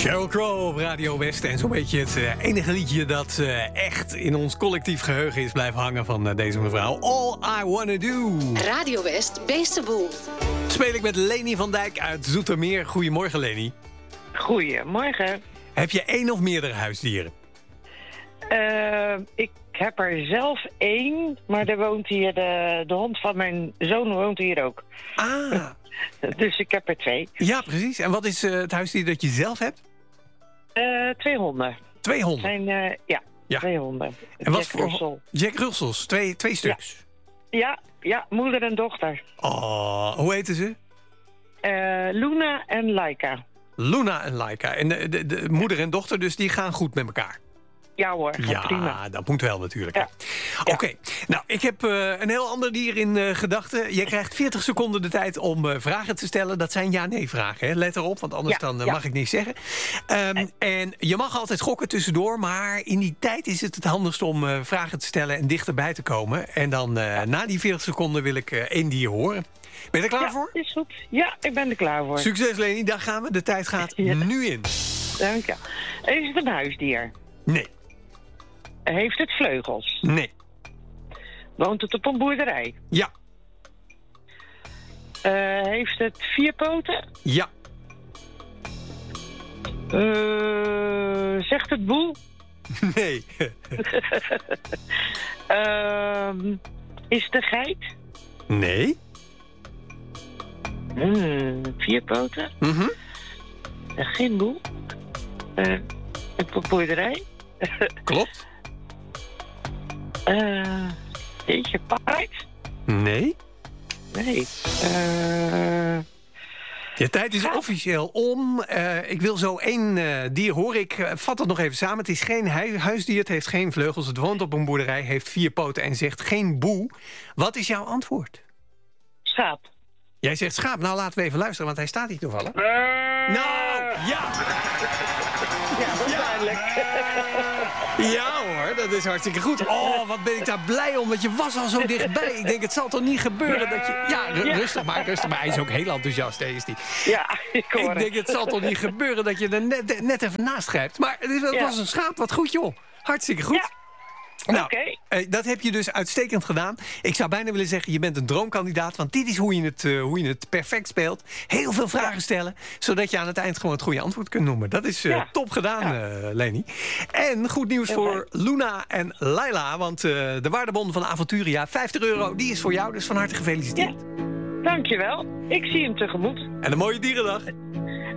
Sheryl Crow op Radio West. En zo'n beetje het enige liedje dat echt in ons collectief geheugen is blijven hangen van deze mevrouw. All I Wanna Do. Radio West, Beestenboel. Speel ik met Leni van Dijk uit Zoetermeer. Goedemorgen, Leni. Goedemorgen. Heb je één of meerdere huisdieren? Ik heb er zelf 1, maar er woont hier de hond van mijn zoon woont hier ook. Ah. Dus ik heb er 2. Ja, precies. En wat is het huisdier dat je zelf hebt? 2 honden. 2 honden? Zijn, ja, 2 honden. En wat Jack voor Russell. Jack Russells, twee stuks. Ja, moeder en dochter. Oh, hoe heten ze? Luna en Laika. Luna en Laika. En de moeder en dochter, dus die gaan goed met elkaar. Ja hoor, gaat prima. Ja, dat moet wel natuurlijk. Ja. Oké, nou, ik heb een heel ander dier in gedachten. Je krijgt 40 seconden de tijd om vragen te stellen. Dat zijn ja-nee vragen, hè? Let erop, want anders mag ik niks zeggen. En je mag altijd gokken tussendoor, maar in die tijd is het handigst om vragen te stellen en dichterbij te komen. En dan na die 40 seconden wil ik 1 dier horen. Ben je er klaar voor? Is goed. Ja, ik ben er klaar voor. Succes, Leni, daar gaan we. De tijd gaat nu in. Dank je. Is het een huisdier? Nee. Heeft het vleugels? Nee. Woont het op een boerderij? Ja. Heeft het 4 poten? Ja. Zegt het boel? Nee. Is het een geit? Nee. 4 poten? Mhm. Geen boel? Op een boerderij? Klopt. Jeetje, paard? Nee. Nee. Je tijd is officieel om. Ik wil zo 1 dier horen. Ik vat het nog even samen. Het is geen huisdier, het heeft geen vleugels. Het woont op een boerderij, heeft 4 poten en zegt geen boe. Wat is jouw antwoord? Schaap. Jij zegt schaap. Nou, laten we even luisteren, want hij staat hier toevallig. Nou, ja! Ja, dat is duidelijk. Ja hoor, dat is hartstikke goed. Oh, wat ben ik daar blij om, want je was al zo dichtbij. Ik denk, het zal toch niet gebeuren dat je... Ja, rustig maar. Hij is ook heel enthousiast, hè, is die. Ja, ik hoor Ik denk, het zal toch niet gebeuren dat je er net even naast grijpt. Maar het was een schaap, wat goed joh. Hartstikke goed. Ja. Nou, Oké. dat heb je dus uitstekend gedaan. Ik zou bijna willen zeggen, je bent een droomkandidaat. Want dit is hoe je het perfect speelt. Heel veel vragen stellen, zodat je aan het eind gewoon het goede antwoord kunt noemen. Dat is top gedaan, Leni. En goed nieuws voor Luna en Laila. Want de waardebon van Aventuria, €50, die is voor jou. Dus van harte gefeliciteerd. Ja. Dankjewel. Ik zie hem tegemoet. En een mooie dierendag.